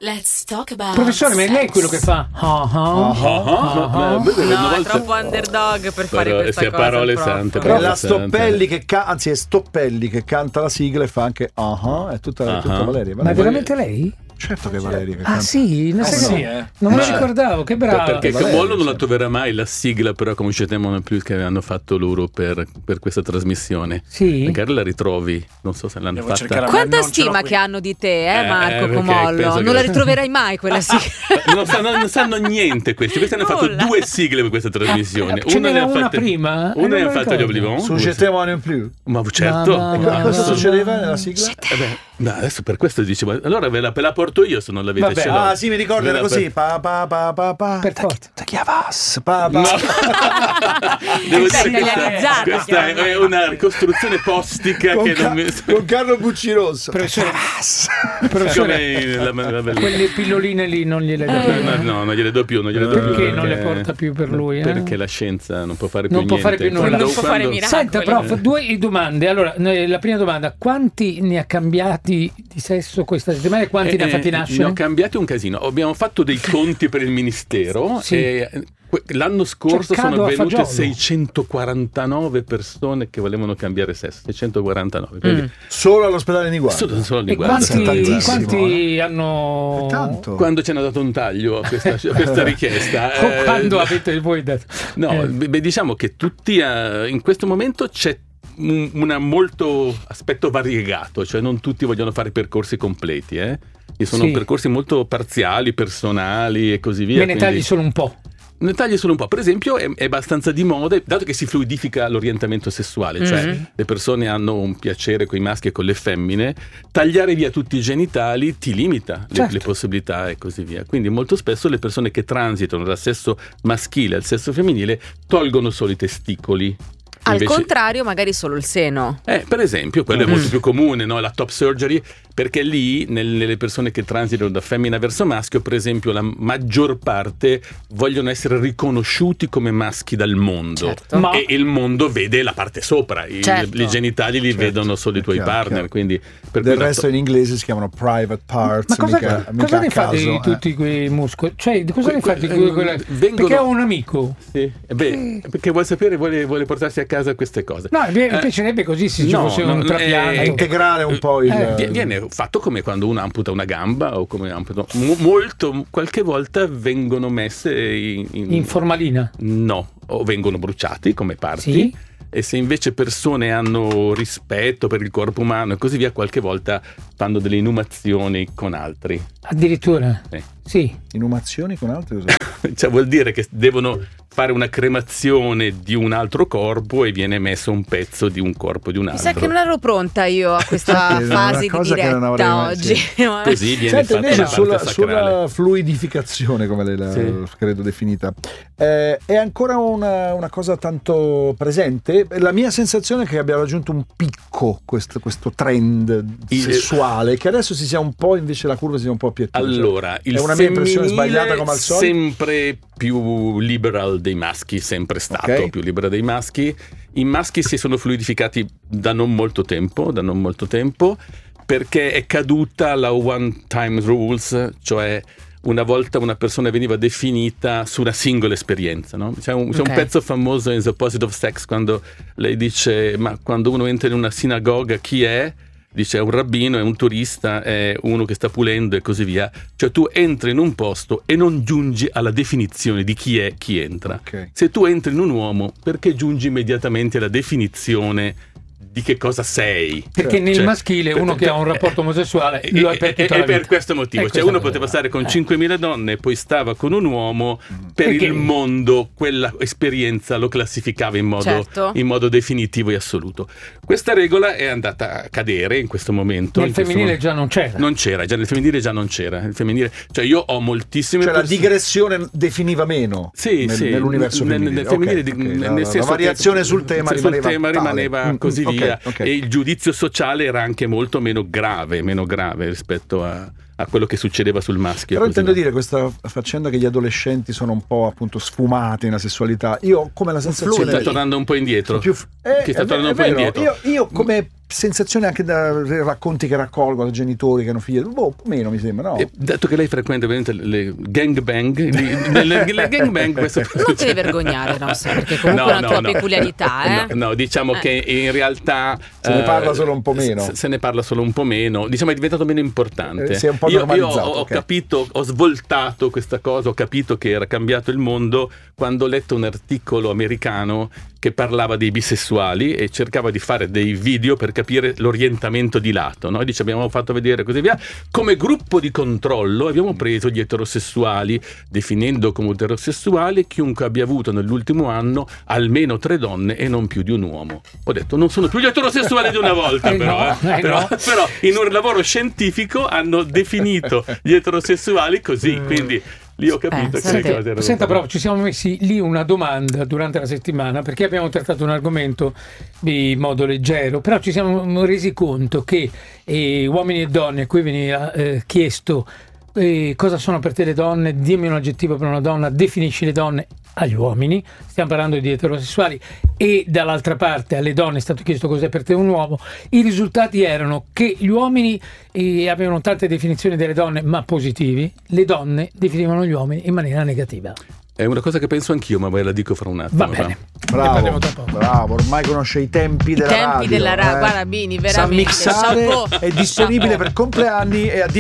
Let's talk about Professore, ma è lei quello che fa? No, è troppo underdog per fare questa sia cosa. parole sante. Però la Stoppelli che anzi è Stoppelli che canta la sigla e fa anche è tutta Valeria. Ma è veramente lei? Certo che è Valeria che Ah canta. sì, non me lo ricordavo, che bravo. Perché Valeria, Mollo non la troverà mai la sigla, però conoscetemo più che hanno fatto loro per questa trasmissione. Sì. Magari la ritrovi, non so se l'hanno fatta. Quanta stima che hanno di te, Marco Comollo? Non la ritroverai mai quella sigla. Non sanno niente questi hanno fatto 2 sigle per questa trasmissione. Ce n'era una prima. Una ne ha fatto gli Oblivion. Succedeva non più. Ma certo. Cosa succedeva nella sigla? No, adesso per questo dicevo, allora ve la porto io se non l'avete. Ce l'ho. Ah sì, mi ricordo, era così. Per forza. Tachiavas. Devo dire che questa è una ricostruzione postica che non mi... con Carlo Buccirosso. Professore, Come quelle pilloline lì non gliele do più. No, non gliele do più. Perché non le porta più per lui? Perché la scienza non può fare più non niente. può fare più nulla. Non può fare miracoli. Senta, prof, 2 domande. Allora, la prima domanda: quanti ne ha cambiati di sesso questa settimana e quanti ne ha fatti nascere? Ne ho cambiati un casino. Abbiamo fatto dei conti per il ministero e l'anno scorso sono venute 649 persone che volevano cambiare sesso. 649. Quindi Solo all'ospedale di Guardia. Solo di E Guardia. quanti hanno... Tanto. Quando ci hanno dato un taglio a questa richiesta. O quando avete voi dato... No, diciamo che tutti in questo momento c'è un molto aspetto variegato, cioè non tutti vogliono fare percorsi completi, Ci sono percorsi molto parziali, personali e così via. Me ne tagli solo un po'. Ne tagli solo un po'. Per esempio è abbastanza di moda, dato che si fluidifica l'orientamento sessuale, cioè le persone hanno un piacere con i maschi e con le femmine, tagliare via tutti i genitali ti limita le possibilità e così via. Quindi molto spesso le persone che transitano dal sesso maschile al sesso femminile tolgono solo i testicoli. Al contrario, magari solo il seno. Per esempio, quello è molto più comune, no? La top surgery, perché lì nelle persone che transitano da femmina verso maschio, per esempio, la maggior parte vogliono essere riconosciuti come maschi dal mondo. Certo. E il mondo vede la parte sopra, i genitali li vedono solo i tuoi partner. Quindi del resto in inglese si chiamamano private parts. Ma cosa ne fate di tutti quei muscoli? Cioè, cosa ne fate di quella... Perché ho un amico. Sì. Perché vuole sapere, vuole portarsi a casa queste cose. No, mi piacerebbe così se ci fosse un trapianto. Integrare un po' il... Viene fatto come quando uno amputa una gamba o come amputa... qualche volta vengono messe in formalina? No, o vengono bruciati come parti. Sì? E se invece persone hanno rispetto per il corpo umano e così via, qualche volta fanno delle inumazioni con altri. Addirittura? Sì. Inumazioni con altri? Cioè vuol dire che devono fare una cremazione di un altro corpo e viene messo un pezzo di un corpo di un altro. Mi sa che non ero pronta io a questa fase di diretta oggi. Così viene fatta la parte sulla fluidificazione, come lei l'ha credo definita, è ancora una cosa tanto presente. La mia sensazione è che abbia raggiunto un picco questo trend sessuale, che adesso si sia un po', invece la curva sia un po' più attiva. Allora, è una mia impressione sbagliata come al solito? Sempre più liberal dei maschi, sempre stato più libera dei maschi. I maschi si sono fluidificati da non molto tempo, perché è caduta la one time rules, cioè una volta una persona veniva definita su una singola esperienza, no? C'è un pezzo famoso in The Opposite of Sex, quando lei dice: ma quando uno entra in una sinagoga chi è? Dice: è un rabbino, è un turista, è uno che sta pulendo e così via. Cioè tu entri in un posto e non giungi alla definizione di chi è chi entra. Se tu entri in un uomo, perché giungi immediatamente alla definizione di che cosa sei? Perché nel maschile uno che ha un rapporto omosessuale lo è per tutta la vita. Per questo motivo, cioè uno poteva stare con 5.000 donne e poi stava con un uomo, il mondo quella esperienza lo classificava in modo definitivo e assoluto. Questa regola è andata a cadere in questo momento. Nel femminile già non c'era. Nel femminile già non c'era. Il femminile, cioè io ho moltissime la digressione definiva meno nell'universo femminile. La variazione sul tema rimaneva così via. E il giudizio sociale era anche molto meno grave rispetto a quello che succedeva sul maschio. Però intendo dire, questa faccenda che gli adolescenti sono un po' appunto sfumati nella sessualità, io ho come la sensazione sta tornando un po' indietro. Io come sensazione anche da racconti che raccolgo da genitori che hanno figli, meno mi sembra, no? Dato che lei frequenta ovviamente le gangbang, le gangbang questo non ti devi vergognare, no, perché comunque è una tua peculiarità. No, diciamo che in realtà se ne parla solo un po' meno. Se ne parla solo un po' meno, diciamo è diventato meno importante. Si è un po' io normalizzato, ho capito, ho svoltato questa cosa, ho capito che era cambiato il mondo quando ho letto un articolo americano che parlava dei bisessuali e cercava di fare dei video per capire l'orientamento di lato, no? Dice, abbiamo fatto vedere così via, come gruppo di controllo abbiamo preso gli eterosessuali, definendo come eterosessuali chiunque abbia avuto nell'ultimo anno almeno 3 donne e non più di un uomo. Ho detto, non sono più gli eterosessuali di una volta, però in un lavoro scientifico hanno definito gli eterosessuali così, quindi lì ho capito che le cose erano. Senta, però ci siamo messi lì una domanda durante la settimana, perché abbiamo trattato un argomento in modo leggero, però ci siamo resi conto che uomini e donne, a cui veniva chiesto cosa sono per te le donne, dimmi un aggettivo per una donna, definisci le donne agli uomini, stiamo parlando di eterosessuali, e dall'altra parte alle donne è stato chiesto cos'è per te un uomo. I risultati erano che gli uomini avevano tante definizioni delle donne ma positivi, le donne definivano gli uomini in maniera negativa. È una cosa che penso anch'io, ma ve la dico fra un attimo. Va bene. Bravo, ormai conosce i tempi della radio. Guarda, Bini, veramente. Sa mixare, è disponibile per compleanni e